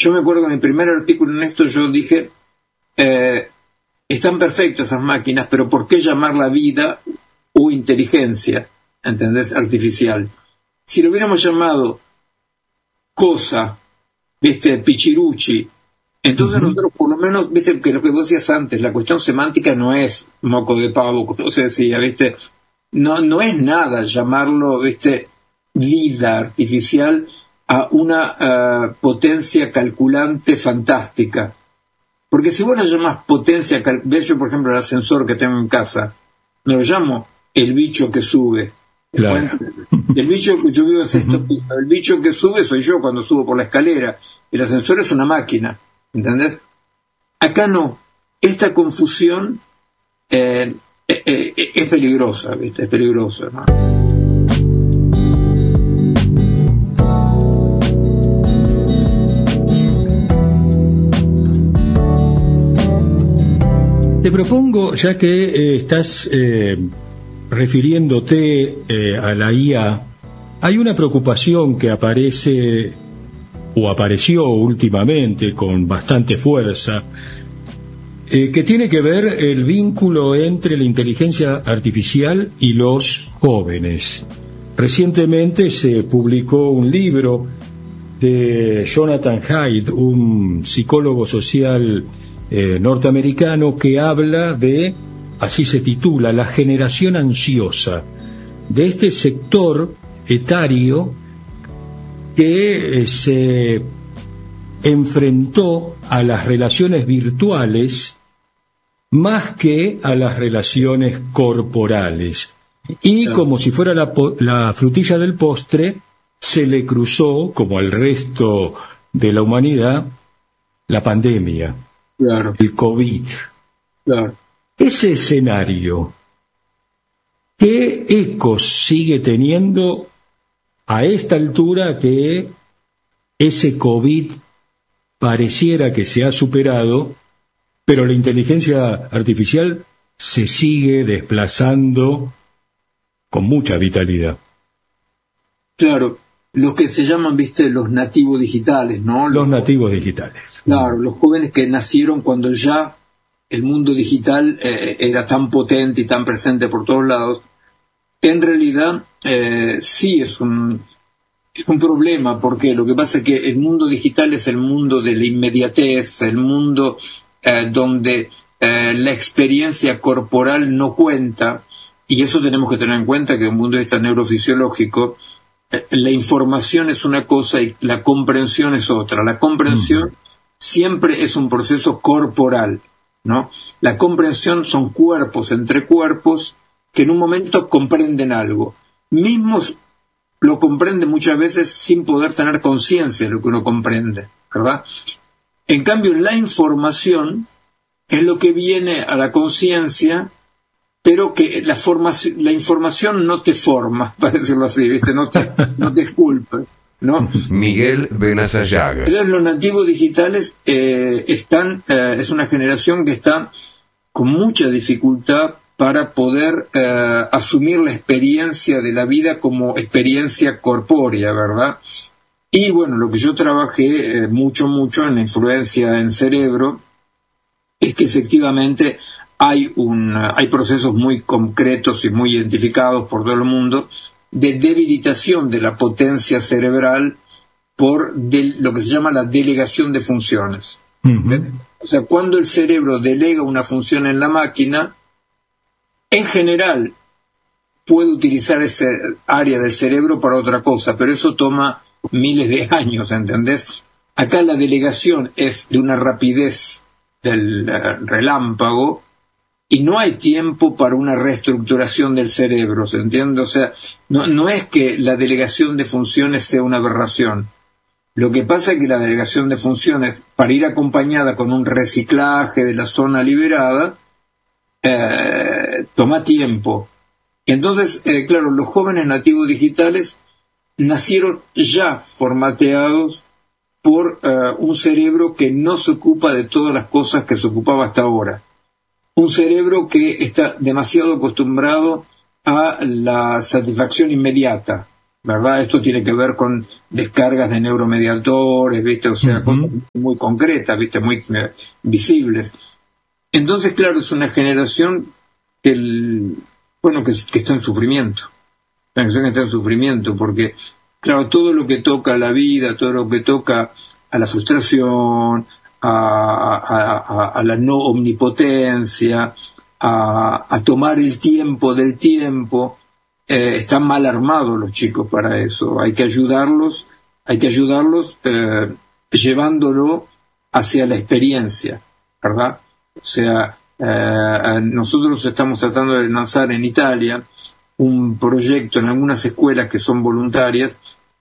Yo me acuerdo que en mi primer artículo en esto yo dije, están perfectas esas máquinas, pero ¿por qué llamarla vida o inteligencia, ¿entendés? Artificial. Si lo hubiéramos llamado cosa, ¿viste? Pichiruchi, entonces nosotros por lo menos, ¿viste? Que lo que vos decías antes, la cuestión semántica no es moco de pavo, como se decía, ¿viste? No es nada llamarlo, ¿viste? Vida artificial a una potencia calculante fantástica. Porque si vos lo llamás potencia, ves yo por ejemplo el ascensor que tengo en casa, no lo llamo el bicho que sube. Claro. El bicho, yo vivo en sexto piso, el bicho que sube soy yo cuando subo por la escalera. El ascensor es una máquina, ¿entendés? Acá no. Esta confusión es peligrosa, ¿viste? Es peligrosa, ¿no? Te propongo, ya que estás refiriéndote a la IA, hay una preocupación que aparece o apareció últimamente con bastante fuerza, que tiene que ver el vínculo entre la inteligencia artificial y los jóvenes. Recientemente se publicó un libro de Jonathan Haidt, un psicólogo social norteamericano, que habla de, así se titula, la generación ansiosa, de este sector etario que se enfrentó a las relaciones virtuales más que a las relaciones corporales. Y como si fuera la frutilla del postre, se le cruzó, como al resto de la humanidad, la pandemia. Claro. El COVID. Claro. Ese escenario, ¿qué ecos sigue teniendo a esta altura que ese COVID pareciera que se ha superado, pero la inteligencia artificial se sigue desplazando con mucha vitalidad? Claro. Los que se llaman, viste, los nativos digitales, ¿no? Los nativos digitales. Claro, los jóvenes que nacieron cuando ya el mundo digital era tan potente y tan presente por todos lados. En realidad, sí es un problema, porque lo que pasa es que el mundo digital es el mundo de la inmediatez, el mundo donde la experiencia corporal no cuenta, y eso tenemos que tener en cuenta, que en un mundo de vista neurofisiológico, la información es una cosa y la comprensión es otra. La comprensión siempre es un proceso corporal, ¿no? La comprensión son cuerpos entre cuerpos que en un momento comprenden algo. Mismos lo comprenden muchas veces sin poder tener conciencia de lo que uno comprende, ¿verdad? En cambio, la información es lo que viene a la conciencia, pero que la información no te forma, para decirlo así, ¿viste? No te esculpa, ¿no? Miguel Benazayaga. Entonces, los nativos digitales es una generación que está con mucha dificultad para poder asumir la experiencia de la vida como experiencia corpórea, ¿verdad? Y bueno, lo que yo trabajé mucho en la influencia en cerebro es que efectivamente hay procesos muy concretos y muy identificados por todo el mundo de debilitación de la potencia cerebral por lo que se llama la delegación de funciones. O sea, cuando el cerebro delega una función en la máquina, en general puede utilizar ese área del cerebro para otra cosa, pero eso toma miles de años, ¿entendés? Acá la delegación es de una rapidez del relámpago, y no hay tiempo para una reestructuración del cerebro, ¿se entiende? O sea, no es que la delegación de funciones sea una aberración. Lo que pasa es que la delegación de funciones, para ir acompañada con un reciclaje de la zona liberada, toma tiempo. Entonces, claro, los jóvenes nativos digitales nacieron ya formateados por un cerebro que no se ocupa de todas las cosas que se ocupaba hasta ahora. Un cerebro que está demasiado acostumbrado a la satisfacción inmediata, ¿verdad? Esto tiene que ver con descargas de neuromediadores, ¿viste? O sea, cosas muy concretas, ¿viste? Muy visibles. Entonces, claro, es una generación que está en sufrimiento. La generación que está en sufrimiento, porque, claro, todo lo que toca a la vida, todo lo que toca a la frustración, a la no omnipotencia, a tomar el tiempo del tiempo, están mal armados los chicos para eso. Hay que ayudarlos llevándolo hacia la experiencia, ¿verdad? O sea, nosotros estamos tratando de lanzar en Italia un proyecto en algunas escuelas que son voluntarias,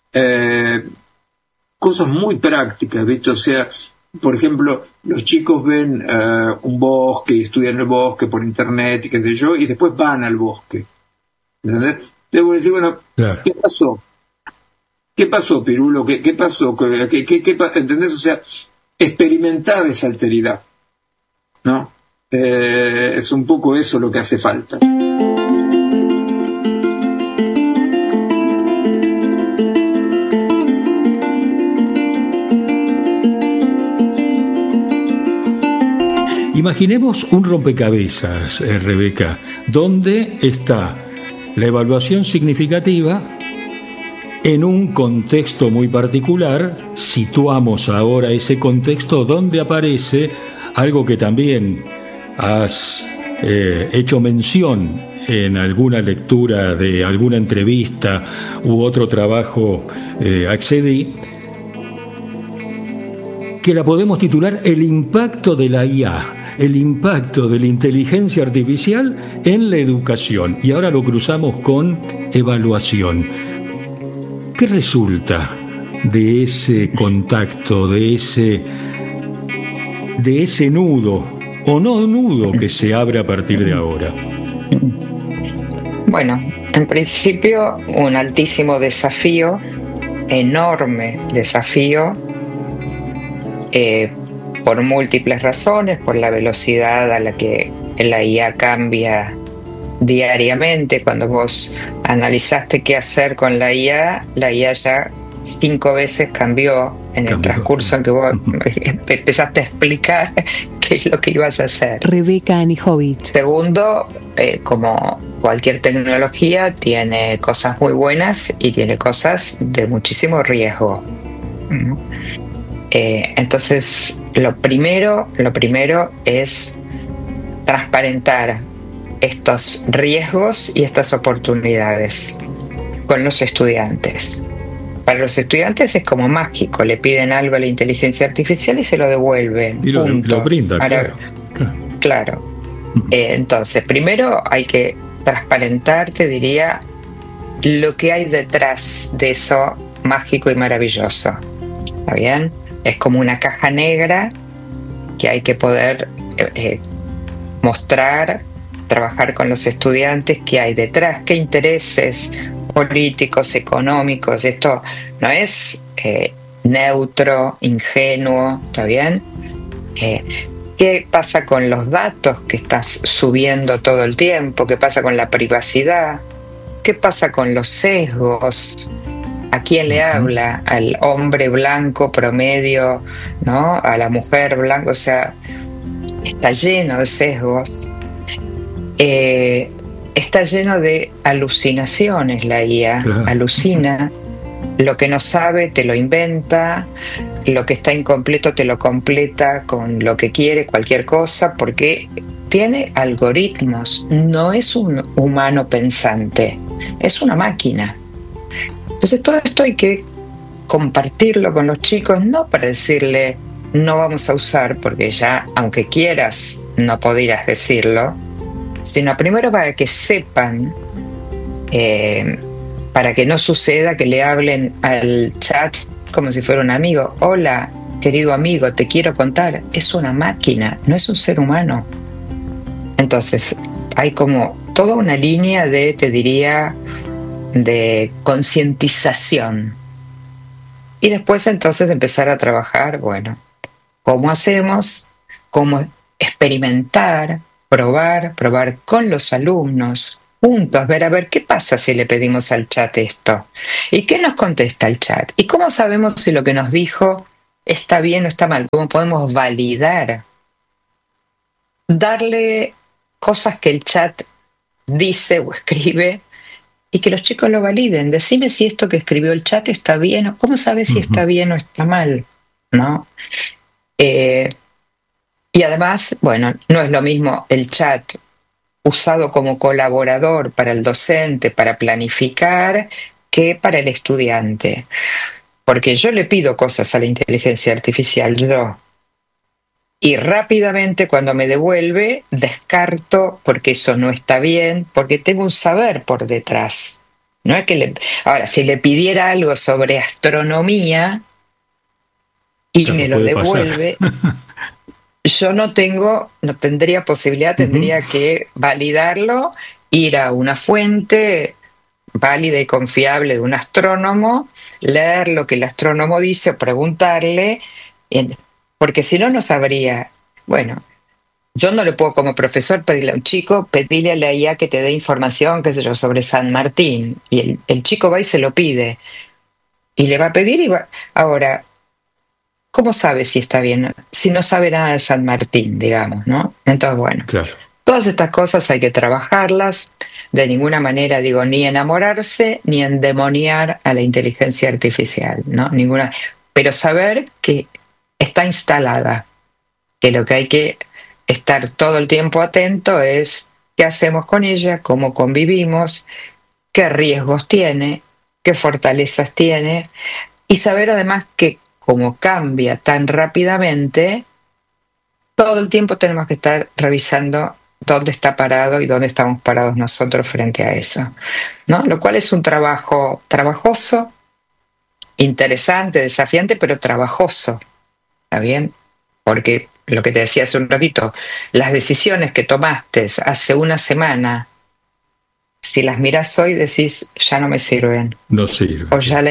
cosas muy prácticas, ¿viste? O sea, por ejemplo, los chicos ven un bosque y estudian el bosque por internet y qué sé yo, y después van al bosque. ¿Entendés? Entonces voy a decir, bueno, claro. ¿Qué pasó? ¿Qué pasó, Pirulo? ¿Qué pasó? ¿Entendés? O sea, experimentar esa alteridad, ¿no? Es un poco eso lo que hace falta. Imaginemos un rompecabezas, Rebeca, donde está la evaluación significativa en un contexto muy particular. Situamos ahora ese contexto donde aparece algo que también has hecho mención en alguna lectura de alguna entrevista u otro trabajo, accedí, que la podemos titular El impacto de la IA. El impacto de la inteligencia artificial en la educación. Y ahora lo cruzamos con evaluación. ¿Qué resulta de ese contacto, de ese nudo o no nudo que se abre a partir de ahora? Bueno, en principio un altísimo desafío, enorme desafío, por múltiples razones, por la velocidad a la que la IA cambia diariamente. Cuando vos analizaste qué hacer con la IA ya 5 veces cambió en el transcurso en que vos empezaste a explicar qué es lo que ibas a hacer. Rebeca Anijovic. Segundo, como cualquier tecnología, tiene cosas muy buenas y tiene cosas de muchísimo riesgo. Entonces, lo primero es transparentar estos riesgos y estas oportunidades con los estudiantes. Para los estudiantes es como mágico, le piden algo a la inteligencia artificial y se lo devuelven. Y lo brinda, claro. Entonces, primero hay que transparentar, te diría, lo que hay detrás de eso mágico y maravilloso. ¿Está bien? Es como una caja negra que hay que poder mostrar, trabajar con los estudiantes, qué hay detrás, qué intereses políticos, económicos. Esto no es neutro, ingenuo, ¿está bien? ¿Qué pasa con los datos que estás subiendo todo el tiempo? ¿Qué pasa con la privacidad? ¿Qué pasa con los sesgos? ¿A quién le habla? ¿Al hombre blanco promedio, no? ¿A la mujer blanca? O sea, está lleno de sesgos. Está lleno de alucinaciones la IA. Claro. Alucina. Lo que no sabe te lo inventa. Lo que está incompleto te lo completa con lo que quiere, cualquier cosa, porque tiene algoritmos. No es un humano pensante. Es una máquina. Entonces todo esto hay que compartirlo con los chicos, no para decirle no vamos a usar, porque ya, aunque quieras, no podrías decirlo, sino primero para que sepan, para que no suceda que le hablen al chat como si fuera un amigo. Hola, querido amigo, te quiero contar. Es una máquina, no es un ser humano. Entonces hay como toda una línea de, te diría, de concientización. Y después entonces empezar a trabajar, bueno, ¿cómo hacemos? ¿Cómo experimentar? Probar con los alumnos, juntos, ver a ver qué pasa si le pedimos al chat esto. ¿Y qué nos contesta el chat? ¿Y cómo sabemos si lo que nos dijo está bien o está mal? ¿Cómo podemos validar? Darle cosas que el chat dice o escribe y que los chicos lo validen. Decime si esto que escribió el chat está bien, o cómo sabes si está bien o está mal, ¿no? Y además, bueno, no es lo mismo el chat usado como colaborador para el docente, para planificar, que para el estudiante. Porque yo le pido cosas a la inteligencia artificial, y rápidamente cuando me devuelve, descarto porque eso no está bien, porque tengo un saber por detrás. No es que ahora, si le pidiera algo sobre astronomía y claro, me lo devuelve, yo no tendría posibilidad, tendría que validarlo, ir a una fuente válida y confiable de un astrónomo, leer lo que el astrónomo dice, preguntarle, porque si no, no sabría. Bueno, yo no le puedo como profesor pedirle a un chico, pedirle a la IA que te dé información, qué sé yo, sobre San Martín, y el chico va y se lo pide, y le va a pedir y va. Ahora, ¿cómo sabe si está bien? Si no sabe nada de San Martín, digamos, ¿no? Entonces, bueno, claro. Todas estas cosas hay que trabajarlas, de ninguna manera digo ni enamorarse ni endemoniar a la inteligencia artificial, ¿no? Ninguna, pero saber que está instalada, que lo que hay que estar todo el tiempo atento es qué hacemos con ella, cómo convivimos, qué riesgos tiene, qué fortalezas tiene, y saber además que como cambia tan rápidamente, todo el tiempo tenemos que estar revisando dónde está parado y dónde estamos parados nosotros frente a eso, ¿no? Lo cual es un trabajo trabajoso, interesante, desafiante, pero trabajoso, ¿está bien? Porque lo que te decía hace un ratito, las decisiones que tomaste hace una semana, si las miras hoy decís, ya no me sirven. No sirve. O ya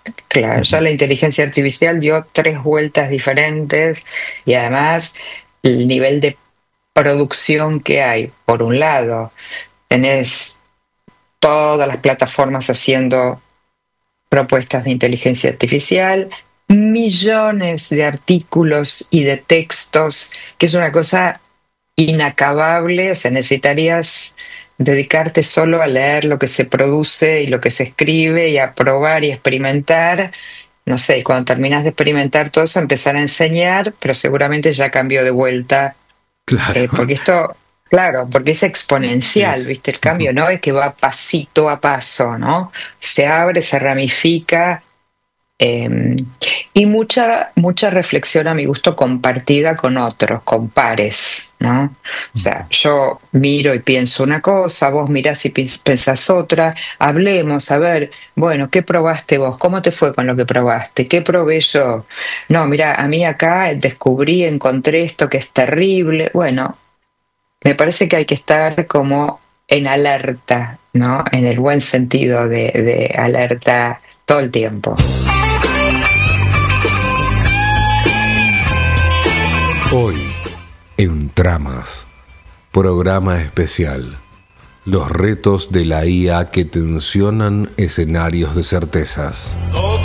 ya la inteligencia artificial dio 3 vueltas diferentes y además el nivel de producción que hay. Por un lado, tenés todas las plataformas haciendo propuestas de inteligencia artificial, millones de artículos y de textos, que es una cosa inacabable. O sea, necesitarías dedicarte solo a leer lo que se produce y lo que se escribe y a probar y experimentar. No sé, cuando terminas de experimentar todo eso, empezar a enseñar, pero seguramente ya cambió de vuelta. Claro. Porque esto, claro, porque es exponencial, ¿viste? El cambio no es que va pasito a paso, ¿no? Se abre, se ramifica, y mucha reflexión a mi gusto compartida con otros, con pares, ¿no? O sea, yo miro y pienso una cosa, vos mirás y pensás otra, hablemos, a ver, bueno, ¿qué probaste vos? ¿Cómo te fue con lo que probaste? ¿Qué probé yo? No, mira, a mí acá encontré esto que es terrible. Bueno, me parece que hay que estar como en alerta, ¿no? En el buen sentido de alerta todo el tiempo. Hoy, en Tramas, programa especial, los retos de la IA que tensionan escenarios de certezas.